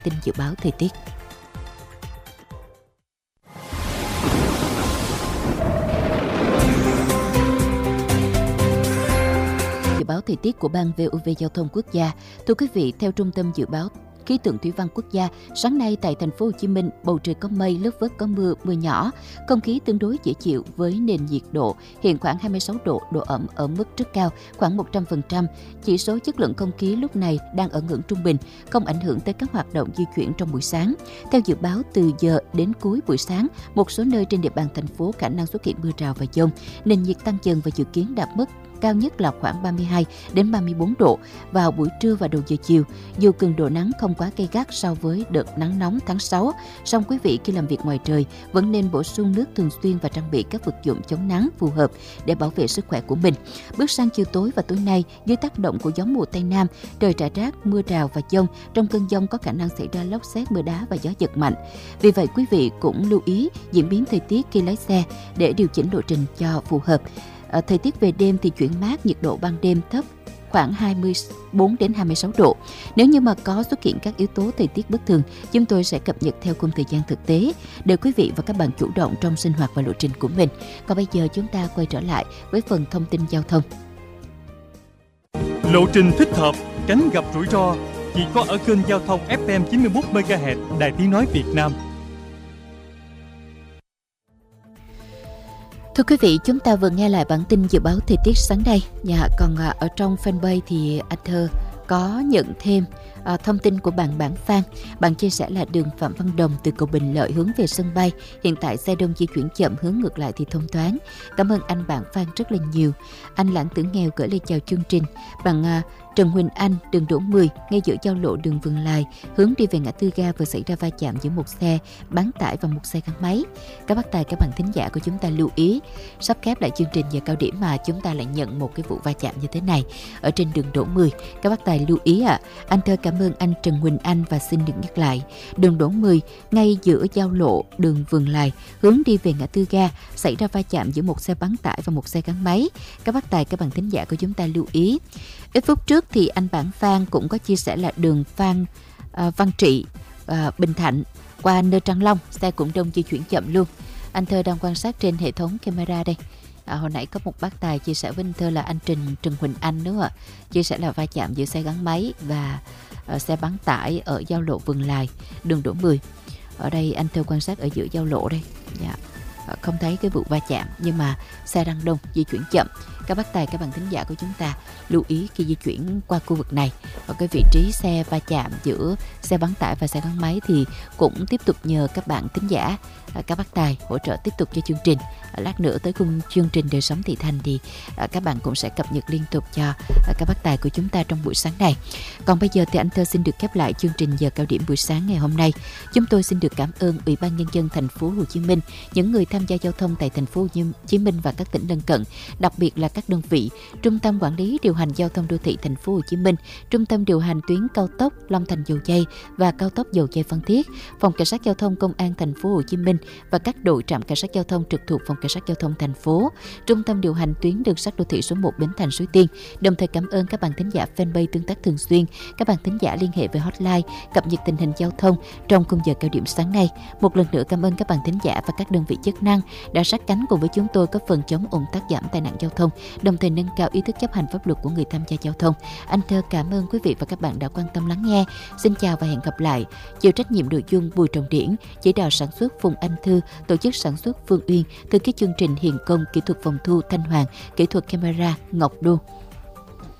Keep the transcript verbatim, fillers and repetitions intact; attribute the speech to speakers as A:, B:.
A: tin dự báo thời tiết. Dự báo thời tiết của Ban vê o vê Giao thông Quốc gia. Thưa quý vị, theo Trung tâm Dự báo Khí tượng Thủy văn Quốc gia, sáng nay tại thành phố Hồ Chí Minh, bầu trời có mây, lất phất có mưa, mưa nhỏ, không khí tương đối dễ chịu với nền nhiệt độ hiện khoảng hai mươi sáu độ, độ ẩm ở mức rất cao, khoảng một trăm phần trăm. Chỉ số chất lượng không khí lúc này đang ở ngưỡng trung bình, không ảnh hưởng tới các hoạt động di chuyển trong buổi sáng. Theo dự báo, từ giờ đến cuối buổi sáng, một số nơi trên địa bàn thành phố khả năng xuất hiện mưa rào và dông, nền nhiệt tăng dần và dự kiến đạt mức cao nhất là khoảng ba mươi hai đến ba mươi bốn độ vào buổi trưa và đầu giờ chiều. Dù cường độ nắng không quá gay gắt so với đợt nắng nóng tháng sáu, song quý vị khi làm việc ngoài trời vẫn nên bổ sung nước thường xuyên và trang bị các vật dụng chống nắng phù hợp để bảo vệ sức khỏe của mình. Bước sang chiều tối và tối nay, dưới tác động của gió mùa Tây Nam, trời rải rác mưa rào và dông. Trong cơn dông có khả năng xảy ra lốc sét, mưa đá và gió giật mạnh. Vì vậy, quý vị cũng lưu ý diễn biến thời tiết khi lái xe để điều chỉnh lộ trình cho phù hợp. À, thời tiết về đêm thì chuyển mát, nhiệt độ ban đêm thấp khoảng hai mươi bốn đến hai mươi sáu độ. Nếu như mà có xuất hiện các yếu tố thời tiết bất thường, chúng tôi sẽ cập nhật theo khung thời gian thực tế để quý vị và các bạn chủ động trong sinh hoạt và lộ trình của mình. Còn bây giờ chúng ta quay trở lại với phần thông tin giao thông.
B: Lộ trình thích hợp, tránh gặp rủi ro chỉ có ở kênh giao thông ép em chín mươi mốt mê ga héc Đài Tiếng nói Việt Nam.
A: Thưa quý vị, chúng ta vừa nghe lại bản tin dự báo thời tiết sáng nay. Dạ, còn ở trong fanpage thì anh Thơ có nhận thêm à, thông tin của bạn Bản Phan. Bạn chia sẻ là đường Phạm Văn Đồng từ cầu Bình Lợi hướng về sân bay. Hiện tại xe đông di chuyển chậm, hướng ngược lại thì thông thoáng. Cảm ơn anh Bản Phan rất là nhiều. Anh Lãng Tử Nghèo gửi lời chào chương trình. Bạn à, Trần Huỳnh Anh, đường Đỗ mười, ngay giữa giao lộ đường Vườn Lài, hướng đi về ngã tư ga vừa xảy ra va chạm giữa một xe bán tải và một xe gắn máy. Các bác tài, các bạn thính giả của chúng ta lưu ý, sắp khép lại chương trình giờ cao điểm mà chúng ta lại nhận một cái vụ va chạm như thế này ở trên đường Đỗ mười. Các bác tài lưu ý ạ. À. Anh Thơ cảm ơn anh Trần Huỳnh Anh và xin được nhắc lại, đường Đỗ mười, ngay giữa giao lộ đường Vườn Lài, hướng đi về ngã tư ga, xảy ra va chạm giữa một xe bán tải và một xe gắn máy. Các bác tài, các bạn thính giả của chúng ta lưu ý. Ít phút trước thì anh Bản Phan cũng có chia sẻ là đường Phan uh, Văn Trị, uh, Bình Thạnh qua Nơ Trăng Long, xe cũng đông di chuyển chậm luôn. Anh Thơ đang quan sát trên hệ thống camera đây. À, hồi nãy có một bác tài chia sẻ với anh Thơ là anh Trần Trần Huỳnh Anh đúng không ạ? Chia sẻ là va chạm giữa xe gắn máy và uh, xe bán tải ở giao lộ Vườn Lài, đường Đỗ mười. Ở đây anh Thơ quan sát ở giữa giao lộ đây. Dạ. Không thấy cái vụ va chạm nhưng mà xe đang đông, di chuyển chậm. Các bác tài, các bạn thính giả của chúng ta lưu ý khi di chuyển qua khu vực này. Ở cái vị trí xe va chạm giữa xe bán tải và xe gắn máy thì cũng tiếp tục nhờ các bạn thính giả, các bác tài hỗ trợ tiếp tục cho chương trình. Lát nữa tới khung chương trình Đời Sống Thị Thành thì các bạn cũng sẽ cập nhật liên tục cho các bác tài của chúng ta trong buổi sáng này. Còn bây giờ thì anh Thơ xin được khép lại chương trình giờ cao điểm buổi sáng ngày hôm nay. Chúng tôi xin được cảm ơn Ủy ban Nhân dân thành phố Hồ Chí Minh, những người tham gia giao thông tại thành phố Hồ Chí Minh và các tỉnh lân cận, đặc biệt là các đơn vị Trung tâm Quản lý điều hành giao thông đô thị thành phố Hồ Chí Minh, Trung tâm điều hành tuyến cao tốc Long Thành Dầu Giây và cao tốc Dầu Giây Phan Thiết, Phòng Cảnh sát giao thông Công an thành phố Hồ Chí Minh và các đội trạm cảnh sát giao thông trực thuộc Phòng Cảnh sát giao thông thành phố, Trung tâm điều hành tuyến đường sắt đô thị số một Bến Thành Suối Tiên. Đồng thời cảm ơn các bạn thính giả fanpage tương tác thường xuyên, các bạn thính giả liên hệ về hotline cập nhật tình hình giao thông trong khung giờ cao điểm sáng nay. Một lần nữa cảm ơn các bạn thính giả và các đơn vị chức năng đã sát cánh cùng với chúng tôi có phần chống ùn tắc, giảm tai nạn giao thông, đồng thời nâng cao ý thức chấp hành pháp luật của người tham gia giao thông. Anh Thơ cảm ơn quý vị và các bạn đã quan tâm lắng nghe. Xin chào và hẹn gặp lại. Chịu trách nhiệm nội dung Bùi Trọng Điển, chỉ đạo sản xuất Phùng Anh Thư, tổ chức sản xuất Phương Uyên, thực hiện chương trình Hiền Công, kỹ thuật phòng thu Thanh Hoàng, kỹ thuật camera Ngọc Đô.